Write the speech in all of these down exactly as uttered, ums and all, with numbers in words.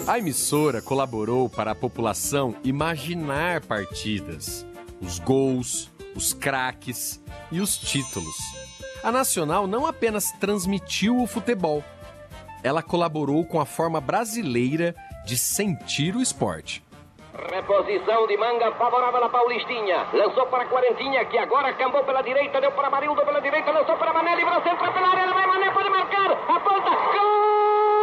A emissora colaborou para a população imaginar partidas, os gols, os craques e os títulos. A Nacional não apenas transmitiu o futebol, ela colaborou com a forma brasileira de sentir o esporte. Reposição de manga favorável à Paulistinha. Lançou para Quarentinha, que agora cambou pela direita, deu para Marildo pela direita, lançou para Mané, livrou o centro pela área, vai Mané, pode marcar, aponta, gol!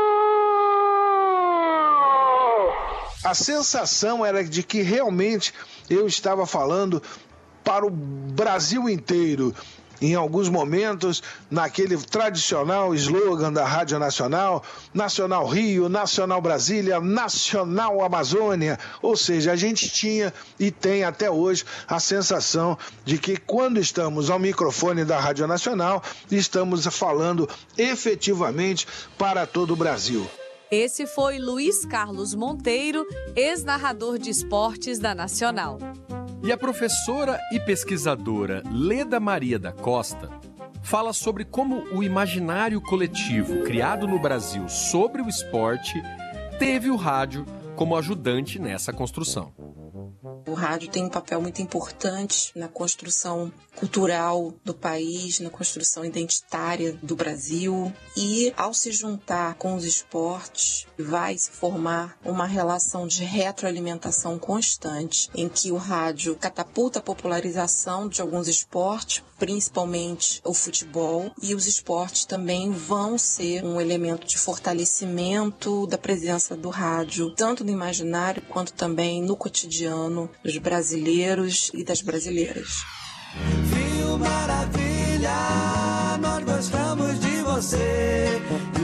A sensação era de que realmente eu estava falando para o Brasil inteiro. Em alguns momentos, naquele tradicional slogan da Rádio Nacional, Nacional Rio, Nacional Brasília, Nacional Amazônia. Ou seja, a gente tinha e tem até hoje a sensação de que quando estamos ao microfone da Rádio Nacional, estamos falando efetivamente para todo o Brasil. Esse foi Luiz Carlos Monteiro, ex-narrador de esportes da Nacional. E a professora e pesquisadora Leda Maria da Costa fala sobre como o imaginário coletivo criado no Brasil sobre o esporte teve o rádio como ajudante nessa construção. O rádio tem um papel muito importante na construção cultural do país, na construção identitária do Brasil. E, ao se juntar com os esportes, vai se formar uma relação de retroalimentação constante, em que o rádio catapulta a popularização de alguns esportes, principalmente o futebol, e os esportes também vão ser um elemento de fortalecimento da presença do rádio, tanto no imaginário quanto também no cotidiano dos brasileiros e das brasileiras. Viu maravilha, nós gostamos de você.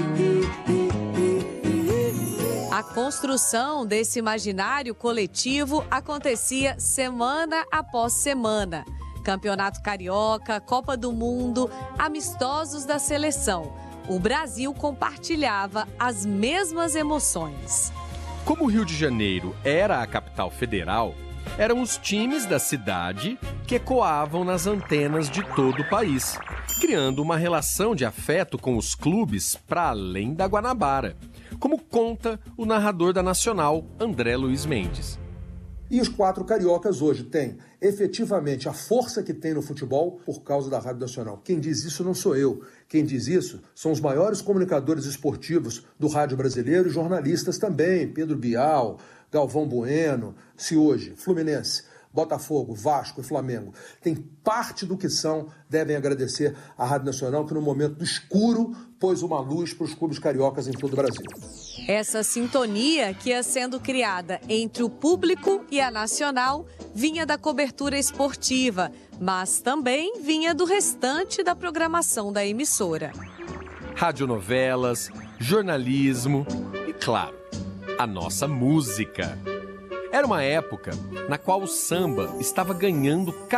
A construção desse imaginário coletivo acontecia semana após semana. Campeonato Carioca, Copa do Mundo, amistosos da seleção. O Brasil compartilhava as mesmas emoções. Como o Rio de Janeiro era a capital federal, eram os times da cidade que ecoavam nas antenas de todo o país, criando uma relação de afeto com os clubes para além da Guanabara, como conta o narrador da Nacional, André Luiz Mendes. E os quatro cariocas hoje têm efetivamente a força que tem no futebol por causa da Rádio Nacional. Quem diz isso não sou eu. Quem diz isso são os maiores comunicadores esportivos do rádio brasileiro e jornalistas também. Pedro Bial, Galvão Bueno, se hoje, Fluminense, Botafogo, Vasco e Flamengo tem parte do que são, devem agradecer à Rádio Nacional, que no momento do escuro pôs uma luz para os clubes cariocas em todo o Brasil. Essa sintonia que ia sendo criada entre o público e a Nacional vinha da cobertura esportiva, mas também vinha do restante da programação da emissora. Radionovelas, jornalismo e, claro, a nossa música. Era uma época na qual o samba estava ganhando